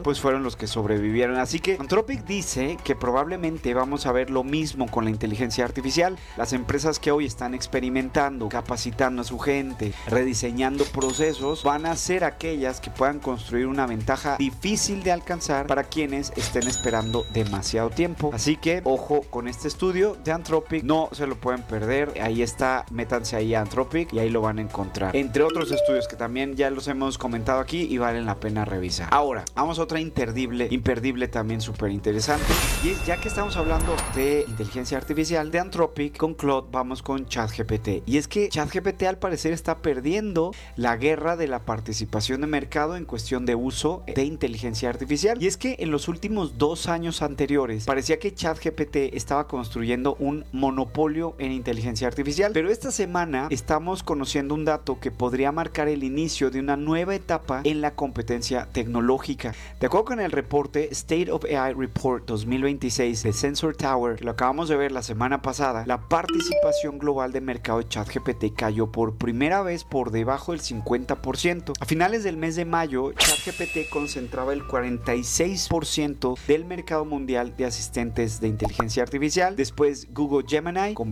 pues fueron los que sobrevivieron. Así que Anthropic dice que probablemente vamos a ver lo mismo con la inteligencia artificial. Las empresas que hoy están experimentando, capacitando a su gente, rediseñando procesos, van a ser aquellas que puedan construir una ventaja difícil de alcanzar para quienes estén esperando demasiado tiempo. Así que ojo con este estudio de Anthropic, no se lo pueden perder. Ahí está, métanse ahí a Anthropic y ahí lo van a encontrar, entre otros estudios que también ya los hemos comentado aquí y valen la pena revisar. Ahora, vamos a otra imperdible también súper interesante, y es, ya que estamos hablando de inteligencia artificial, de Anthropic con Claude, vamos con ChatGPT. Y es que ChatGPT al parecer está perdiendo la guerra de la participación de mercado en cuestión de uso de inteligencia artificial. Y es que en los últimos 2 años anteriores parecía que ChatGPT estaba construyendo un monopolio en inteligencia artificial, pero esta semana estamos conociendo un dato que podría marcar el inicio de una nueva etapa en la competencia tecnológica. De acuerdo con el reporte State of AI Report 2026 de Sensor Tower, que lo acabamos de ver la semana pasada, la participación global de mercado de ChatGPT cayó por primera vez por debajo del 50%. A finales del mes de mayo, ChatGPT concentraba el 46% del mercado mundial de asistentes de inteligencia artificial. Después Google Gemini con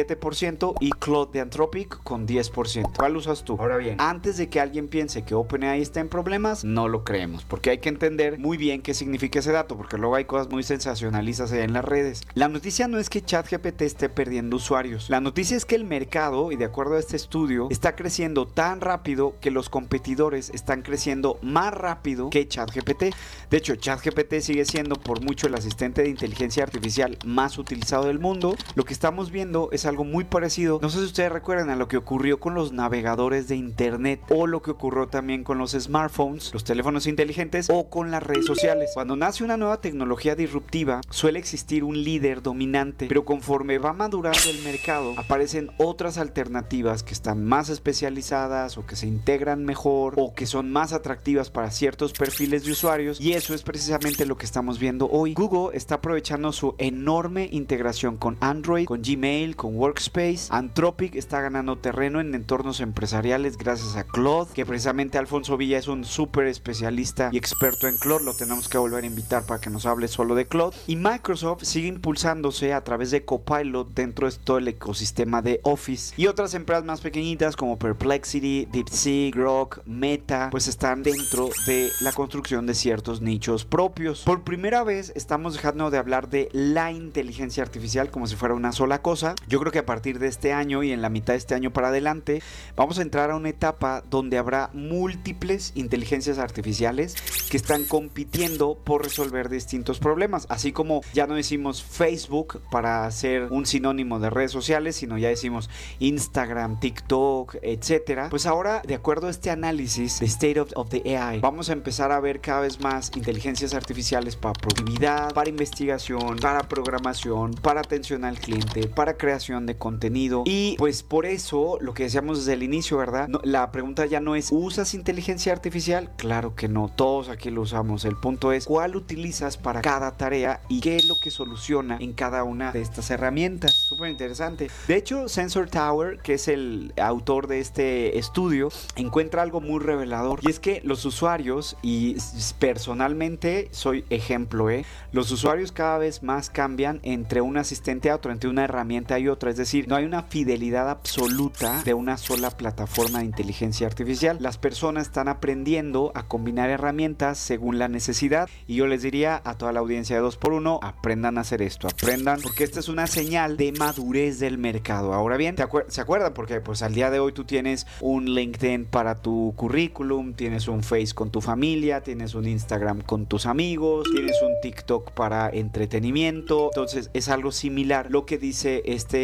27% y Claude de Anthropic con 10%. ¿Cuál usas tú? Ahora bien, antes de que alguien piense que OpenAI está en problemas, no lo creemos, porque hay que entender muy bien qué significa ese dato, porque luego hay cosas muy sensacionalistas allá en las redes. La noticia no es que ChatGPT esté perdiendo usuarios. La noticia es que el mercado, y de acuerdo a este estudio, está creciendo tan rápido que los competidores están creciendo más rápido que ChatGPT. De hecho, ChatGPT sigue siendo por mucho el asistente de inteligencia artificial más utilizado del mundo. Lo que estamos viendo es algo muy parecido, no sé si ustedes recuerdan, a lo que ocurrió con los navegadores de internet, o lo que ocurrió también con los smartphones, los teléfonos inteligentes, o con las redes sociales. Cuando nace una nueva tecnología disruptiva, suele existir un líder dominante, pero conforme va madurando el mercado, aparecen otras alternativas que están más especializadas, o que se integran mejor, o que son más atractivas para ciertos perfiles de usuarios, y eso es precisamente lo que estamos viendo hoy. Google está aprovechando su enorme integración con Android, con Gmail, con Workspace. Anthropic está ganando terreno en entornos empresariales gracias a Claude, que precisamente Alfonso Villa es un súper especialista y experto en Claude, lo tenemos que volver a invitar para que nos hable solo de Claude. Y Microsoft sigue impulsándose a través de Copilot dentro de todo el ecosistema de Office, y otras empresas más pequeñitas como Perplexity, DeepSeek, Grok, Meta, pues están dentro de la construcción de ciertos nichos propios. Por primera vez estamos dejando de hablar de la inteligencia artificial como si fuera una sola cosa. Yo creo que a partir de este año y en la mitad de este año para adelante vamos a entrar a una etapa donde habrá múltiples inteligencias artificiales que están compitiendo por resolver distintos problemas. Así como ya no decimos Facebook para ser un sinónimo de redes sociales, sino ya decimos Instagram, TikTok, etcétera. Pues ahora, de acuerdo a este análisis de State of the AI, vamos a empezar a ver cada vez más inteligencias artificiales para productividad, para investigación, para programación, para atención al cliente, para creación de contenido. Y pues por eso, lo que decíamos desde el inicio, ¿verdad? No, la pregunta ya no es ¿usas inteligencia artificial? Claro que no, todos aquí lo usamos. El punto es ¿cuál utilizas para cada tarea y qué es lo que soluciona en cada una de estas herramientas? Súper interesante. De hecho, Sensor Tower, que es el autor de este estudio, encuentra algo muy revelador, y es que los usuarios, y personalmente soy ejemplo, los usuarios cada vez más cambian entre un asistente a otro, entre una herramienta y otra. Es decir, no hay una fidelidad absoluta de una sola plataforma de inteligencia artificial. Las personas están aprendiendo a combinar herramientas según la necesidad, y yo les diría a toda la audiencia de 2x1, aprendan a hacer esto, aprendan, porque esta es una señal de madurez del mercado. Ahora bien, ¿se acuerdan? Porque pues al día de hoy tú tienes un LinkedIn para tu currículum, tienes un Face con tu familia, tienes un Instagram con tus amigos, tienes un TikTok para entretenimiento. Entonces es algo similar lo que dice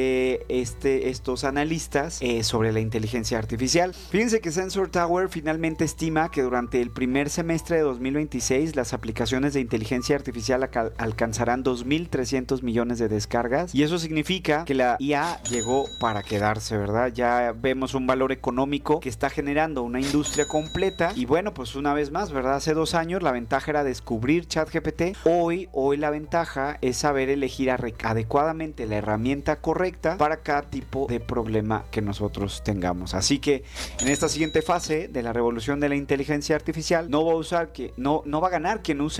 estos analistas sobre la inteligencia artificial. Fíjense que Sensor Tower finalmente estima que durante el primer semestre de 2026 las aplicaciones de inteligencia artificial alcanzarán 2.300 millones de descargas, y eso significa que la IA llegó para quedarse, ¿verdad? Ya vemos un valor económico que está generando una industria completa. Y bueno, pues una vez más, ¿verdad? Hace 2 años la ventaja era descubrir ChatGPT. Hoy la ventaja es saber elegir adecuadamente la herramienta correcta para cada tipo de problema que nosotros tengamos. Así que en esta siguiente fase de la revolución de la inteligencia artificial no va a ganar quien use